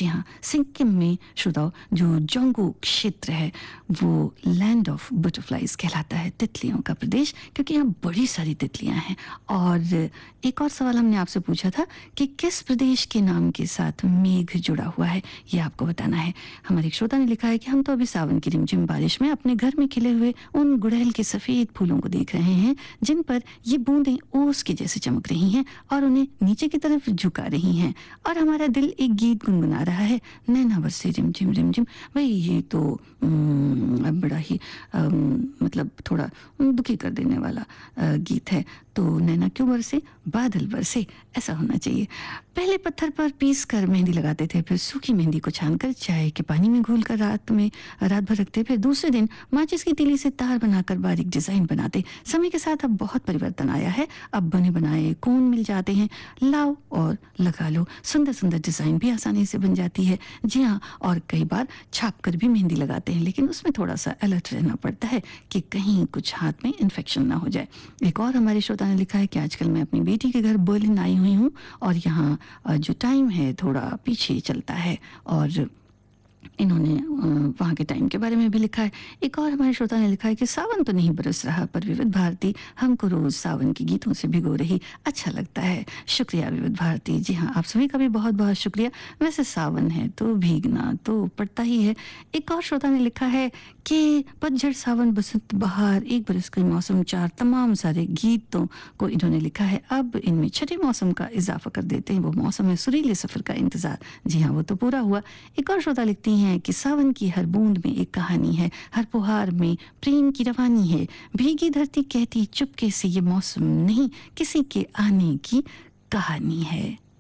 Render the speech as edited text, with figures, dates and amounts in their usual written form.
जी हाँ, सिक्किम में श्रोताओ जो जोंगू क्षेत्र है वो लैंड ऑफ बटरफ्लाइज कहलाता है, तितलियों का प्रदेश, क्योंकि यहाँ बड़ी सारी तितलियां हैं। और एक और सवाल हमने आपसे पूछा था कि किस प्रदेश के नाम के साथ मेघ जुड़ा हुआ है, ये आपको बताना है। हमारे एक श्रोता ने लिखा है कि हम तो अभी सावन की रिमझिम बारिश में अपने घर में खिले हुए उन गुड़हल के सफेद फूलों को देख रहे हैं जिन पर ये बूंदें ओस के जैसे चमक रही हैं और उन्हें नीचे की तरफ झुका रही हैं, और हमारा दिल एक गीत गुनगुना रहा है, नैना बरसे रिमझिम रिमझिम। भाई ये तो बड़ा ही मतलब थोड़ा दुखी कर देने वाला गीत है। तो नैना क्यों बरसे, बादल बरसे, ऐसा होना चाहिए। पहले पत्थर पर पीस कर मेहंदी लगाते थे, फिर सूखी मेहंदी को छानकर चाय के पानी में घोलकर रात भर रखते, फिर दूसरे दिन माचिस की तीली से तार बनाकर बारीक डिजाइन बनाते। समय के साथ अब बहुत परिवर्तन आया है, अब बने बनाए कोन मिल जाते हैं, लाओ और लगा लो, सुंदर सुंदर डिजाइन भी आसानी से बन जाती है। जी हाँ, और कई बार छाप कर भी मेहंदी लगाते हैं, लेकिन उसमें थोड़ा सा अलर्ट रहना पड़ता है कि कहीं कुछ हाथ में इन्फेक्शन ना हो जाए। एक और हमारे श्रोता ने लिखा है कि आजकल मैं अपनी बेटी के घर बर्लिन आई हुई हूँ और यहाँ जो टाइम है थोड़ा पीछे चलता है, और इन्होंने वहाँ के टाइम के बारे में भी लिखा है। एक और हमारे श्रोता ने लिखा है कि सावन तो नहीं बरस रहा, पर विविध भारती हमको रोज सावन के गीतों से भिगो रही, अच्छा लगता है। शुक्रिया विविध भारती। जी हाँ, आप सभी का भी बहुत बहुत शुक्रिया। वैसे सावन है तो भीगना तो पड़ता ही है। एक और श्रोता ने लिखा है कि पतझड़, सावन, बसंत, बहार, एक बरस का मौसम, चार, तमाम सारे गीतों को इन्होंने लिखा है। अब इनमें छठे मौसम का इजाफा कर देते हैं, वो मौसम है सुरीले सफर का इंतजार। जी हाँ, वो तो पूरा हुआ। एक और श्रोता लिखती हैं कि सावन की हर बूंद में एक कहानी है, हर फुहार में प्रेम की रवानी है, भीगी धरती कहती चुपके से ये मौसम नहीं, किसी के आने की कहानी है।